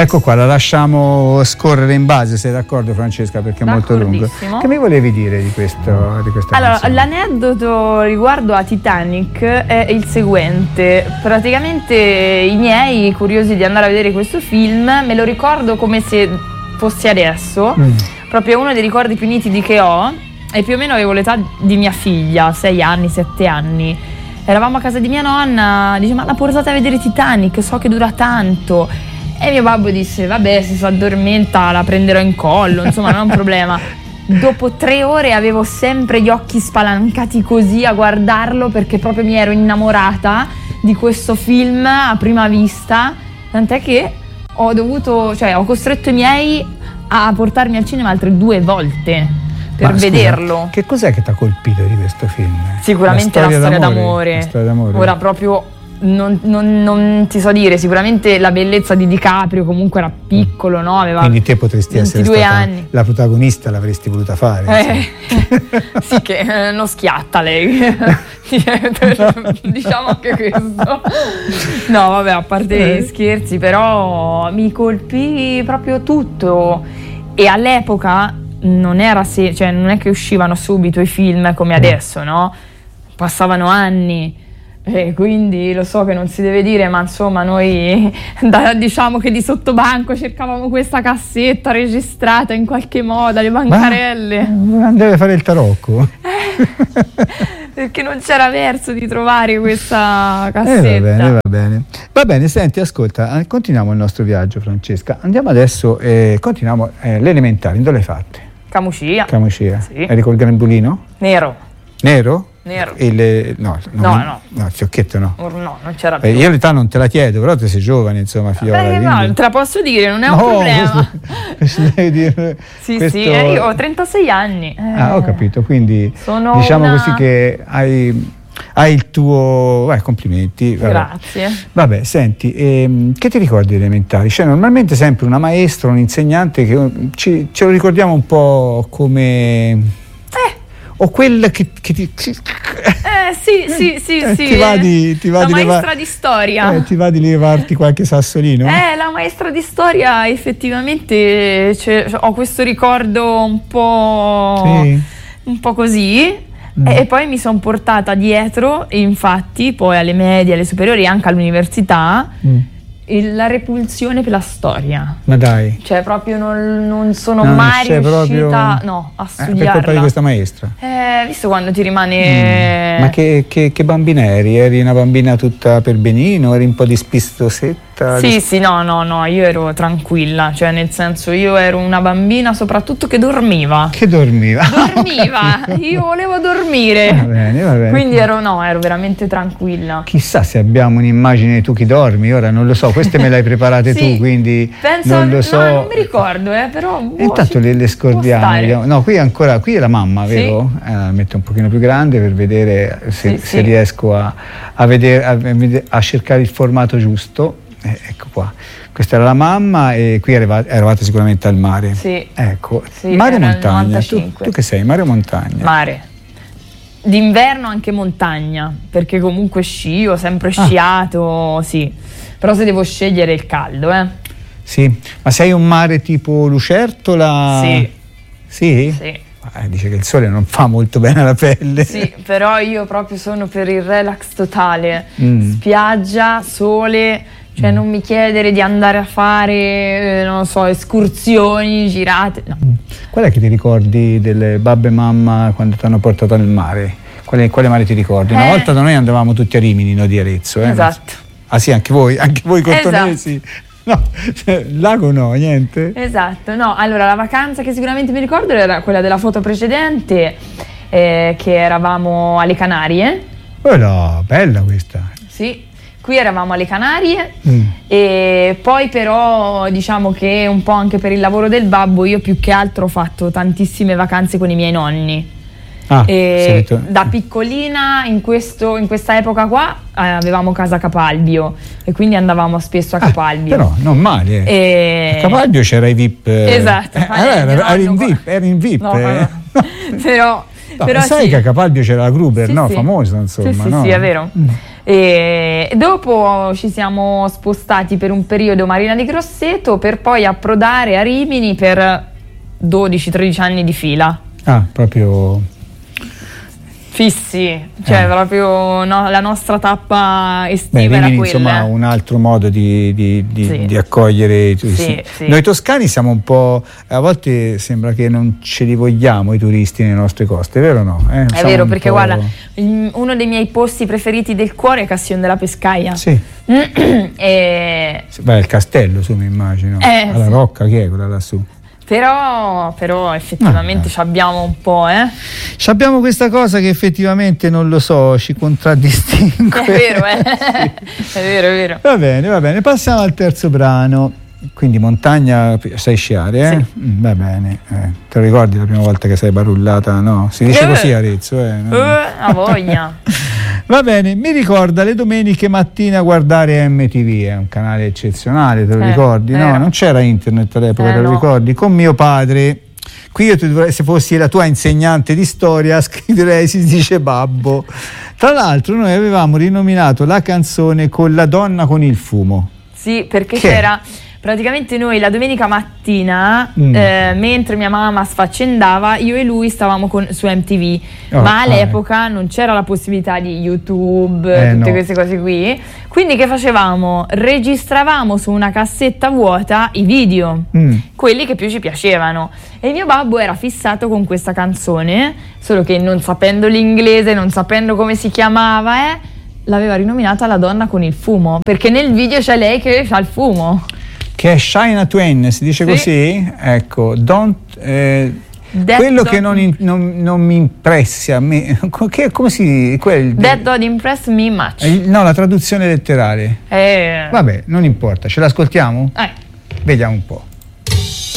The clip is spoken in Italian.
Ecco qua, la lasciamo scorrere in base, sei d'accordo Francesca? Perché è molto lungo. Che mi volevi dire di questa Allora, canzone? l'aneddoto riguardo a Titanic è il seguente. Praticamente i miei, curiosi di andare a vedere questo film, me lo ricordo come se fosse adesso, proprio uno dei ricordi più nitidi che ho, e più o meno avevo l'età di mia figlia, 6 anni, 7 anni. Eravamo a casa di mia nonna, dice: ma la portate a vedere Titanic, so che dura tanto. E mio babbo disse: vabbè, se si addormenta la prenderò in collo, insomma non è un problema. Dopo 3 ore avevo sempre gli occhi spalancati così a guardarlo, perché proprio mi ero innamorata di questo film a prima vista, tant'è che ho costretto i miei a portarmi al cinema altre 2 volte per vederlo. Che cos'è che ti ha colpito di questo film? Sicuramente la storia d'amore. Ora proprio non ti so dire, sicuramente la bellezza di DiCaprio, comunque era piccolo, no? Aveva quindi te potresti 22 essere stata anni. La protagonista, l'avresti voluta fare. Sì, che non schiatta lei. Diciamo anche questo. No, vabbè, a parte gli scherzi, però mi colpì proprio tutto. E all'epoca non era non è che uscivano subito i film come adesso, no? Passavano anni. E quindi lo so che non si deve dire, ma insomma noi diciamo che di sottobanco cercavamo questa cassetta registrata in qualche modo, le bancarelle. Ma deve fare il tarocco? Perché non c'era verso di trovare questa cassetta. Va bene. Va bene, senti, ascolta, continuiamo il nostro viaggio, Francesca. Andiamo adesso, continuiamo l'elementare. Dove l'hai fatte? Camucia. Sì. Eri col grembulino? Nero. Nero? Nero. No, il fiocchetto no. No, non c'era più. Io l'età non te la chiedo, però tu sei giovane, insomma, figlia. No, te la posso dire, non è un problema. Devi dire, sì, io ho 36 anni. Ho capito, quindi diciamo così che hai il tuo... complimenti. Grazie. Vabbè, senti, che ti ricordi elementari? Cioè, normalmente sempre una maestra, un insegnante che ce lo ricordiamo un po' come... o quella che ti la maestra di storia. Ti va di levarti qualche sassolino? La maestra di storia effettivamente ho questo ricordo un po' così. E poi mi sono portata dietro, infatti, poi alle medie, alle superiori e anche all'università, la repulsione per la storia. Ma dai. Cioè proprio non sono mai riuscita a studiarla. Per colpa di questa maestra? Visto quando ti rimane... Ma che bambina eri? Eri una bambina tutta per benino? Eri un po' dispistosetta? Sì, no, io ero tranquilla, cioè nel senso io ero una bambina soprattutto che dormiva. Dormiva, io volevo dormire. Va bene. Quindi ero veramente tranquilla. Chissà se abbiamo un'immagine di tu che dormi, ora non lo so, queste me le hai preparate tu, quindi penso, non lo so. No, non mi ricordo, però... intanto le scordiamo. No, qui è la mamma, vero? Metto un pochino più grande per vedere se riesco a cercare il formato giusto. Ecco qua, questa era la mamma e qui eravate sicuramente al mare. Sì. Ecco, mare o montagna? Tu che sei, mare o montagna? Mare. D'inverno anche montagna, perché comunque ho sempre sciato, sì. Però se devo scegliere il caldo, Sì, ma sei un mare tipo lucertola? Sì. Sì? Sì. Dice che il sole non fa molto bene alla pelle. Sì, però io proprio sono per il relax totale. Spiaggia, sole, cioè non mi chiedere di andare a fare, non so, escursioni, girate. No. Qual è che ti ricordi delle babbe e mamma quando ti hanno portato al mare? Quale mare ti ricordi? Una volta da noi andavamo tutti a Rimini, no, di Arezzo. Esatto. Ah sì, anche voi cortonesi? Esatto. No, lago no, niente? Esatto, no, allora la vacanza che sicuramente mi ricordo era quella della foto precedente, che eravamo alle Canarie. No, bella questa. Sì, qui eravamo alle Canarie e poi però diciamo che un po' anche per il lavoro del babbo io più che altro ho fatto tantissime vacanze con i miei nonni. Da piccolina in questa epoca qua avevamo casa a Capalbio e quindi andavamo spesso a Capalbio. Però non male. A Capalbio c'era i VIP. Esatto. Eri in VIP. No. Però sai che a Capalbio c'era la Gruber, sì, no? Famosa, insomma. Sì, è vero. E dopo ci siamo spostati per un periodo a Marina di Grosseto per poi approdare a Rimini per 12-13 anni di fila. Ah, proprio fissi, cioè proprio la nostra tappa estiva era Rimini, quella. Insomma, un altro modo di accogliere i turisti. Sì. Noi toscani siamo un po', a volte sembra che non ce li vogliamo i turisti nelle nostre coste, vero o no? È vero, perché guarda, uno dei miei posti preferiti del cuore è Castione della Pescaia. Sì. Beh, il castello, su, mi immagino. Alla Rocca, che è quella lassù? Però effettivamente ci abbiamo un po', Ci abbiamo questa cosa che effettivamente, non lo so, ci contraddistingue. È vero, sì. È vero. Va bene, passiamo al terzo brano. Quindi montagna, sai sciare, Sì. Va bene. Te lo ricordi la prima volta che sei barullata? No? Si dice così a Arezzo, a voglia. Va bene, mi ricorda le domeniche mattina guardare MTV, è un canale eccezionale, te lo ricordi? No, non c'era internet all'epoca, te lo ricordi? Con mio padre, qui io se fossi la tua insegnante di storia scriverei si dice babbo. Tra l'altro noi avevamo rinominato la canzone con La donna con il fumo. Sì, perché c'era... Praticamente noi la domenica mattina, mentre mia mamma sfaccendava, io e lui stavamo su MTV, ma all'epoca non c'era la possibilità di YouTube, tutte queste cose qui. Quindi che facevamo? Registravamo su una cassetta vuota i video, quelli che più ci piacevano. E mio babbo era fissato con questa canzone, solo che non sapendo l'inglese, non sapendo come si chiamava, l'aveva rinominata La donna con il fumo, perché nel video c'è lei che ha il fumo. Che è Shania Twain, si dice così? Ecco, quello che non mi impressa, come si... That don't impress me much. No, la traduzione letterale. Vabbè, non importa, ce l'ascoltiamo? Vediamo un po'.